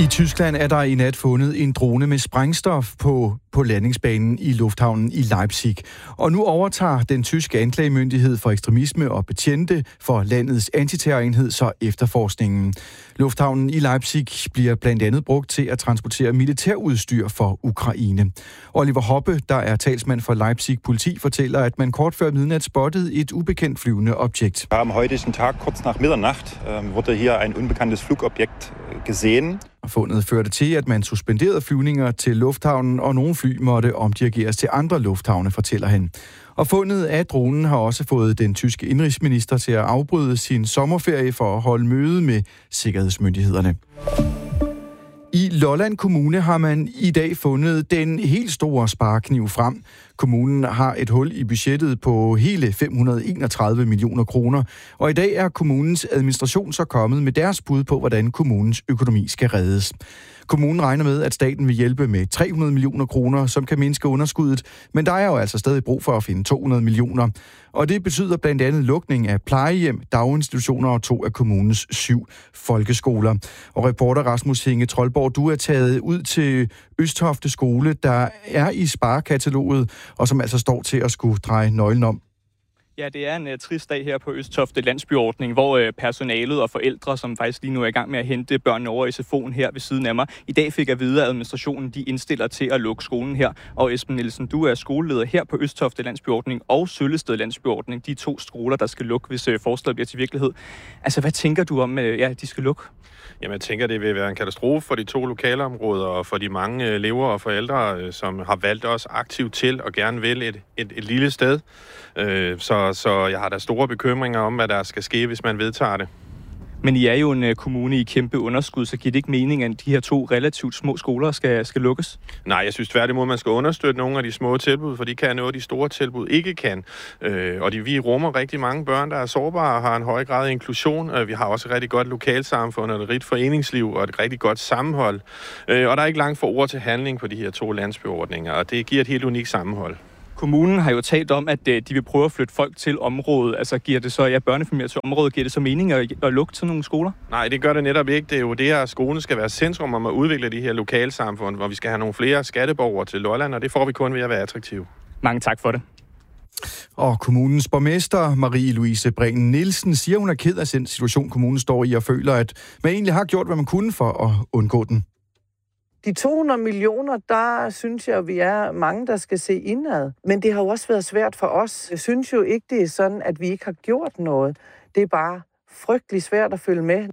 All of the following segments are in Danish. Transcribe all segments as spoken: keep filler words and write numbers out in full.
I Tyskland er der i nat fundet en drone med sprængstof på, på landingsbanen i lufthavnen i Leipzig. Og nu overtager den tyske anklagemyndighed for ekstremisme og betjente for landets antiterrorenhed så efterforskningen. Lufthavnen i Leipzig bliver blandt andet brugt til at transportere militærudstyr for Ukraine. Oliver Hoppe, der er talsmand for Leipzig politi, fortæller, at man kort før midnat spottede et ubekendt flyvende objekt. Am heutigen Tag kurz nach Mitternacht wurde hier ein unbekanntes Flugobjekt gesehen. Fundet førte til, at man suspenderede flyvninger til lufthavnen, og nogle fly måtte omdirigeres til andre lufthavne, fortæller han. Og fundet af dronen har også fået den tyske indrigsminister til at afbryde sin sommerferie for at holde møde med sikkerhedsmyndighederne. I Lolland Kommune har man i dag fundet den helt store sparekniv frem. Kommunen har et hul i budgettet på hele fem hundrede og enogtredive millioner kroner, og i dag er kommunens administration så kommet med deres bud på, hvordan kommunens økonomi skal reddes. Kommunen regner med, at staten vil hjælpe med tre hundrede millioner kroner, som kan mindske underskuddet, men der er jo altså stadig brug for at finde to hundrede millioner. Og det betyder blandt andet lukning af plejehjem, daginstitutioner og to af kommunens syv folkeskoler. Og reporter Rasmus Hinge Troldborg, du er taget ud til Østofte Skole, der er i sparekataloget, og som altså står til at skulle dreje nøglen om. Ja, det er en uh, trist dag her på Østofte landsbyordning, hvor uh, personalet og forældre, som faktisk lige nu er i gang med at hente børnene over i S F O'en her ved siden af mig, i dag fik at vide, at administrationen de indstiller til at lukke skolen her. Og Esben Nielsen, du er skoleleder her på Østofte landsbyordning og Søllested landsbyordning, de to skoler, der skal lukke, hvis uh, forslaget bliver til virkelighed. Altså, hvad tænker du om, uh, ja, de skal lukke? Jamen, jeg tænker, det vil være en katastrofe for de to lokalområder og for de mange elever og forældre, som har valgt os aktivt til og gerne vil et, et, et lille sted. Så, så jeg har da store bekymringer om, hvad der skal ske, hvis man vedtager det. Men I er jo en kommune i kæmpe underskud, så giver det ikke mening, at de her to relativt små skoler skal, skal lukkes? Nej, jeg synes tværtimod, man skal understøtte nogle af de små tilbud, for de kan noget, de store tilbud ikke kan. Øh, og de, vi rummer rigtig mange børn, der er sårbare og har en høj grad af inklusion. Øh, vi har også et rigtig godt lokalsamfund og et rigt foreningsliv og et rigtig godt sammenhold. Øh, og der er ikke langt fra ord til handling på de her to landsbyordninger, og det giver et helt unikt sammenhold. Kommunen har jo talt om, at de vil prøve at flytte folk til området. Altså giver det så, ja, børnefamilier til området, giver det så mening at, at lukke til nogle skoler? Nej, det gør det netop ikke. Det er jo det her, at skolen skal være centrum om at udvikle de her lokalsamfund, hvor vi skal have nogle flere skatteborgere til Lolland, og det får vi kun ved at være attraktive. Mange tak for det. Og kommunens borgmester, Marie-Louise Breen Nielsen, siger, hun er ked af den situation, kommunen står i, og føler, at man egentlig har gjort, hvad man kunne for at undgå den. De to hundrede millioner, der synes jeg, vi er mange, der skal se indad. Men det har jo også været svært for os. Jeg synes jo ikke, det er sådan, at vi ikke har gjort noget. Det er bare frygtelig svært at følge med.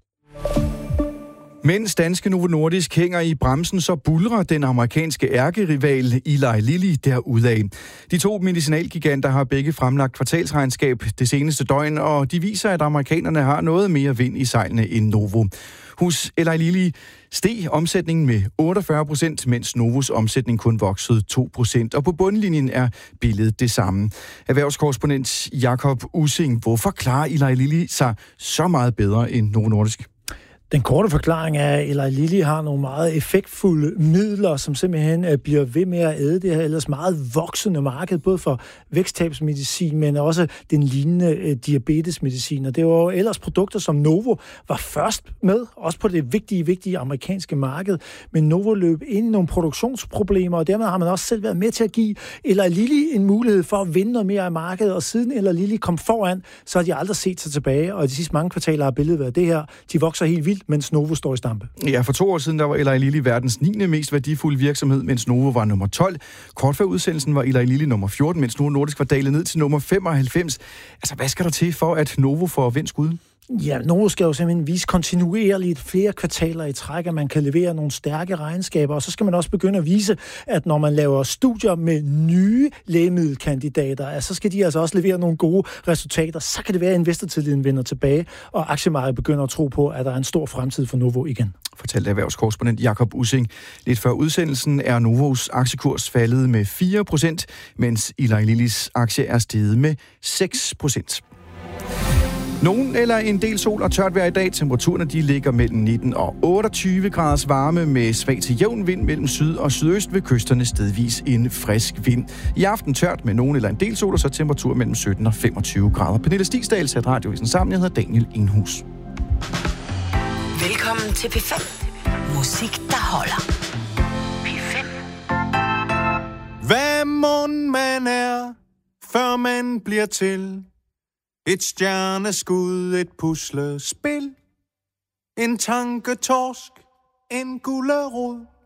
Mens danske Novo Nordisk hænger i bremsen, så buldrer den amerikanske ærkerival Eli Lilly derudad. De to medicinalgiganter har begge fremlagt kvartalsregnskab det seneste døgn, og de viser, at amerikanerne har noget mere vind i sejlene end Novo. Hos Eli Lilly steg omsætningen med otteogfyrre procent, mens Novos omsætning kun voksede to procent. Og på bundlinjen er billedet det samme. Erhvervskorrespondent Jakob Ussing, hvorfor klarer Eli Lilly sig så meget bedre end Novo Nordisk? Den korte forklaring er, at Eli Lilly har nogle meget effektfulde midler, som simpelthen bliver ved med at æde det her ellers meget voksende marked, både for væksttabsmedicin, men også den lignende diabetesmedicin. Og det var jo ellers produkter, som Novo var først med, også på det vigtige, vigtige amerikanske marked. Men Novo løb ind i nogle produktionsproblemer, og dermed har man også selv været med til at give Eli Lilly en mulighed for at vinde noget mere af markedet. Og siden Eli Lilly kom foran, så har de aldrig set sig tilbage, og de sidste mange kvartaler har billedet været det her. De vokser helt vildt, mens Novo står i stampe. Ja, for to år siden der var Eli Lilly verdens niende mest værdifulde virksomhed, mens Novo var nummer tolv. Kort før udsendelsen var Eli Lilly nummer fjorten, mens Novo Nordisk var dalet ned til nummer femoghalvfems. Altså, hvad skal der til for, at Novo får vendt skuden? Ja, Novo skal jo simpelthen vise kontinuerligt flere kvartaler i træk, at man kan levere nogle stærke regnskaber, og så skal man også begynde at vise, at når man laver studier med nye lægemiddelkandidater, så skal de altså også levere nogle gode resultater. Så kan det være, at investortilliden vender tilbage, og aktiemarkedet begynder at tro på, at der er en stor fremtid for Novo igen. Fortalte erhvervskorrespondent Jakob Ussing. Lidt før udsendelsen er Novos aktiekurs faldet med fire procent, mens Eli Lillys aktie er steget med seks procent. Nogen eller en del sol og tørt vejr i dag. Temperaturerne de ligger mellem nitten og otteogtyve graders varme med svag til jævn vind mellem syd og sydøst ved kysterne stedvis en frisk vind. I aften tørt med nogen eller en del sol og så temperatur mellem sytten og femogtyve grader. Pernille Stigsdal satte radioavisen sammen. Jeg hedder Daniel Enghus. Velkommen til P fem Musik, der holder. Hvad mon man er, før man bliver til? Et stjerneskud, et puslespil. En tanketorsk, en gulerod.